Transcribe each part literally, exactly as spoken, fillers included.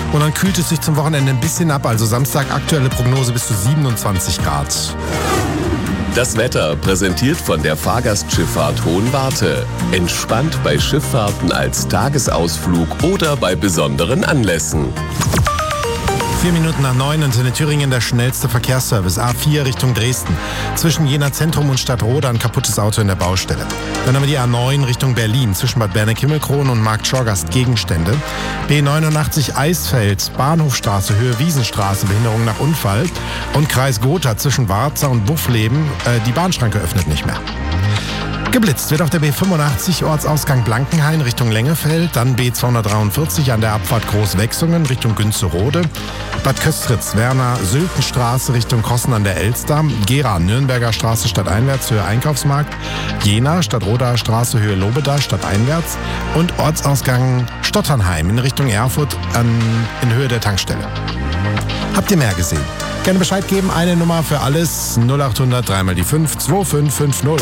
Und dann kühlt es sich zum Wochenende ein bisschen ab. Also Samstag aktuelle Prognose bis zu siebenundzwanzig Grad. Das Wetter präsentiert von der Fahrgastschifffahrt Hohenwarte. Entspannt bei Schifffahrten als Tagesausflug oder bei besonderen Anlässen. Vier Minuten nach neun und in Thüringen der schnellste Verkehrsservice. A vier Richtung Dresden. Zwischen Jena Zentrum und Stadtroda ein kaputtes Auto in der Baustelle. Dann haben wir die A neun Richtung Berlin. Zwischen Bad Berneck-Himmelkron und Markt Schorgast Gegenstände. B neunundachtzig Eisfeld, Bahnhofstraße, Höhe Wiesenstraße, Behinderung nach Unfall. Und Kreis Gotha zwischen Warza und Buffleben. Äh, die Bahnschranke öffnet nicht mehr. Geblitzt wird auf der B fünfundachtzig Ortsausgang Blankenhain Richtung Lengefeld, dann B zweihundertdreiundvierzig an der Abfahrt Großwechsungen Richtung Günzerode, Bad Köstritz, Werner-Sültenstraße Richtung Krossen an der Elster, Gera, Nürnberger Straße stadteinwärts, Höhe Einkaufsmarkt, Jena, Stadtroder Straße, Höhe Lobeda, stadteinwärts und Ortsausgang Stotternheim in Richtung Erfurt an, in Höhe der Tankstelle. Habt ihr mehr gesehen? Gerne Bescheid geben, eine Nummer für alles, null achthundert, dreimal die fünf, zwei fünf fünf null.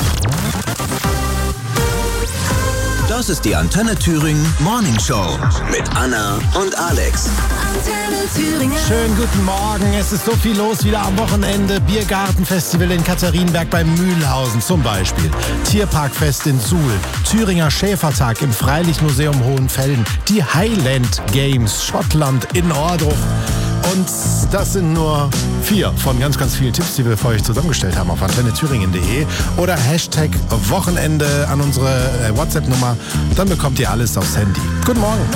Das ist die Antenne Thüringen Morning Show mit Anna und Alex. Antenne Thüringen. Schönen guten Morgen. Es ist so viel los wieder am Wochenende. Biergartenfestival in Katharinenberg bei Mühlhausen zum Beispiel. Tierparkfest in Suhl. Thüringer Schäfertag im Freilichtmuseum Hohenfelden. Die Highland Games Schottland in Ohrdruf. Und das sind nur vier von ganz, ganz vielen Tipps, die wir für euch zusammengestellt haben auf antenne thüringen punkt de oder Hashtag Wochenende an unsere WhatsApp-Nummer. Dann bekommt ihr alles aufs Handy. Guten Morgen.